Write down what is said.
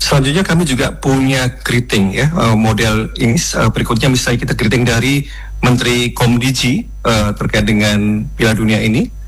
Selanjutnya kami juga punya greeting ya, model ini berikutnya misalnya kita greeting dari Menteri Komdiji terkait dengan Piala Dunia ini.